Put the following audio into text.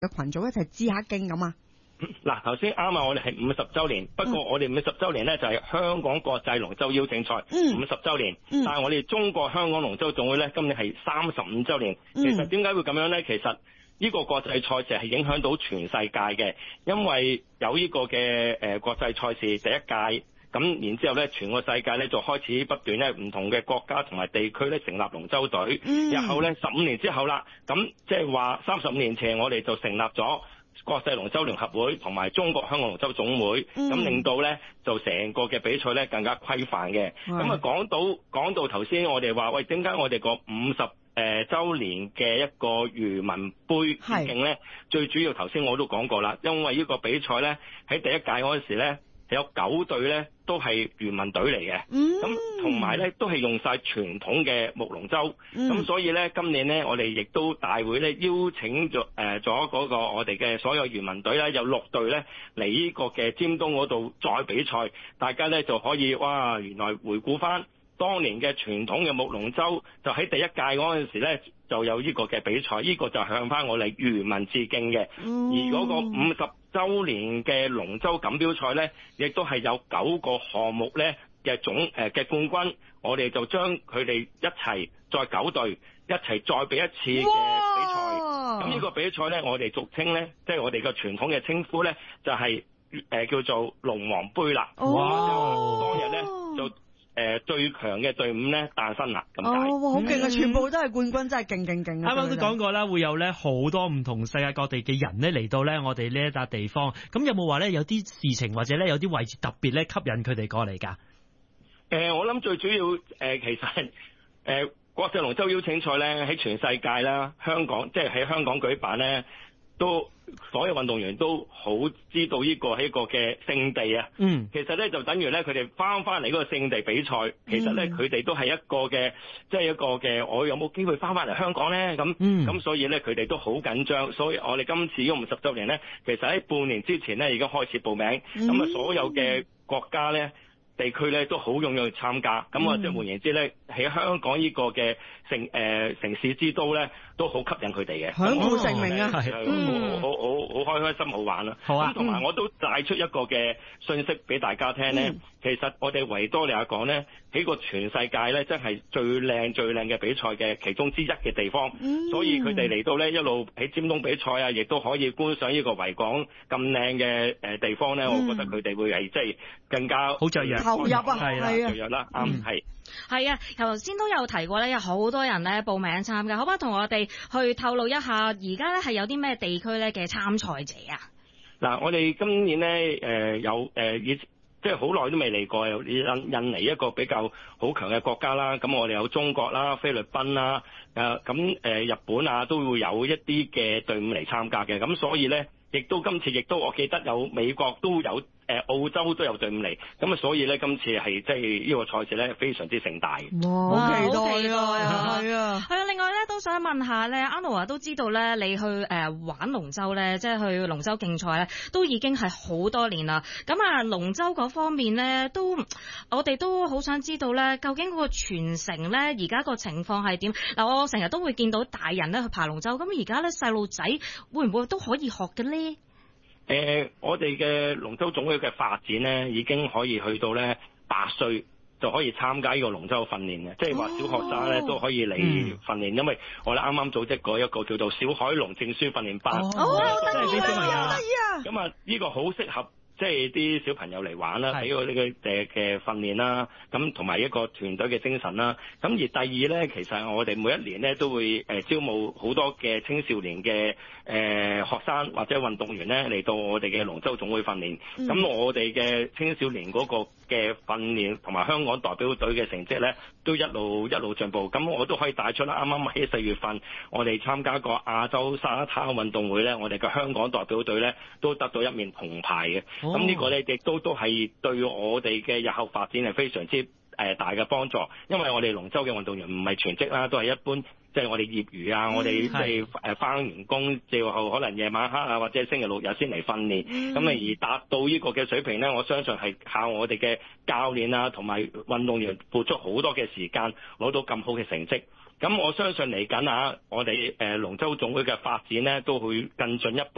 嘅群組一齊知下經咁啊？ 嗱，頭先啱啊，我哋係50週年，不過我哋50週年咧就係香港國際龍舟邀請賽50週年，但係我哋中國香港龍舟總會咧今年係35週年。其實點解會咁樣咧？其實呢個國際賽事係影響到全世界嘅，因為有呢個嘅國際賽事第一屆。咁然之後咧，全個世界咧就開始不斷咧唔同嘅國家同埋地區咧成立龍舟隊。日後咧15年之後啦，咁即係話35年前我哋就成立咗國際龍舟聯合會同埋中國香港龍舟總會，咁令到咧就成個嘅比賽咧更加規範嘅。咁啊講到頭先我哋話喂，點解我哋個50週年嘅一個漁民杯致敬咧？最主要頭先我都講過啦，因為呢個比賽咧喺第一屆嗰陣時咧。有9隊咧都係漁民隊嚟嘅，咁同埋咧都係用晒傳統嘅木龍舟，咁所以咧今年咧我哋亦都大會咧邀請咗嗰個我哋嘅所有漁民隊咧有6隊咧嚟呢個嘅尖東嗰度再比賽，大家咧就可以哇原來回顧翻當年嘅傳統嘅木龍舟，就喺第一屆嗰陣時咧就有呢個嘅比賽，呢個就向翻我哋漁民致敬嘅，而嗰個50週年嘅龍舟錦標賽咧，亦都係有9個項目咧嘅嘅冠軍，我哋就將佢哋一齊再9隊一齊再比一次嘅比賽。咁呢個比賽咧，我哋俗稱咧，即係我哋嘅傳統嘅稱呼咧，就係叫做龍王杯啦。當日咧就最強嘅隊伍咧誕生啦，咁解。 好勁啊！全部都係冠軍，真係勁啊！ 啱啱都講過啦，會有咧好多唔同世界各地嘅人咧嚟到咧我哋呢一笪地方。咁有冇話咧有啲事情或者咧有啲位置特別咧吸引佢哋過嚟㗎？ 我諗最主要其實國際龍舟邀請賽咧喺全世界啦，香港即係喺香港舉辦咧。都所有運動員都好知道呢個係一個嘅聖地啊！其實咧就等於咧佢哋翻嚟嗰個聖地比賽，其實咧佢哋都係一個嘅，即係一個嘅，我有冇機會翻嚟香港咧？咁所以咧佢哋都好緊張，所以我哋今次呢個50週年咧，其實喺半年之前咧已經開始報名，咁啊所有嘅國家咧。地區咧都好踴躍去參加，咁啊即係換言之咧，喺香港呢個嘅城市之都咧，都好吸引佢哋嘅， 享負盛名啊， 好開心好玩啦。好啊，同埋我都帶出一個嘅信息俾大家聽咧。其實我哋維多利亞港咧，喺個全世界咧，真係最靚嘅比賽嘅其中之一嘅地方。所以佢哋嚟到咧，一路喺尖東比賽啊，亦都可以觀賞呢個維港咁靚嘅地方咧。我覺得佢哋會係即係更加好雀躍。 投入啊，係啊， 投入啦， 係啊，頭先都有提過咧，有好多人咧報名參加，可唔可以同我哋去透露一下，而家咧係有啲咩地區咧嘅參賽者啊？ 嗱，我哋今年咧有即係好耐都未嚟過，有印尼一個比較好強嘅國家啦，咁我哋有中國啦、菲律賓啦，日本啊都會有一啲嘅隊伍嚟參加嘅，咁所以咧。今次亦都我記得有美國都有澳洲都有隊伍嚟，咁啊所以咧今次係即係呢個賽事咧非常之盛大。 哇，好期待啊！係啊， 另外咧都想問下咧，阿諾都知道咧，你去玩龍舟咧，即係去龍舟競賽咧，都已經係好多年啦。咁啊，龍舟嗰方面咧，我哋都好想知道咧，究竟嗰個傳承咧，而家個情況係點？嗱，我成日都會見到大人咧去爬龍舟，咁而家咧細路仔會唔會都可以學嘅咧？ 我哋嘅龍舟總會嘅發展咧，已經可以去到咧8歲就可以參加呢個龍舟訓練嘅，即係話小學生咧都可以嚟訓練，因為我哋啱啱組織過一個叫做小海龍證書訓練班， 好得意啊！ 咁啊，呢個好適合。即係啲小朋友嚟玩啦，俾我呢個嘅訓練啦，咁同埋一個團隊嘅精神啦。咁而第二咧，其實我哋每一年咧都會招募好多嘅青少年嘅學生或者運動員咧嚟到我哋嘅龍舟總會訓練。咁我哋嘅青少年嗰個嘅訓練同埋香港代表隊嘅成績咧，都一路進步。咁我都可以帶出啦。啱啱喺4月份，我哋參加過亞洲沙灘運動會咧，我哋嘅香港代表隊咧都得到一面銅牌嘅。咁呢個咧亦都係對我哋嘅日後發展係非常之大嘅幫助，因為我哋龍舟嘅運動員唔係全職啦，都係一般，即係我哋業餘啊，我哋即係返完工之後可能夜晚黑啊或者星期6日先嚟訓練，咁而達到呢個嘅水平咧，我相信係靠我哋嘅教練啊同埋運動員付出好多嘅時間攞到咁好嘅成績。咁我相信嚟緊我哋龍舟總會嘅發展咧都會更進一步。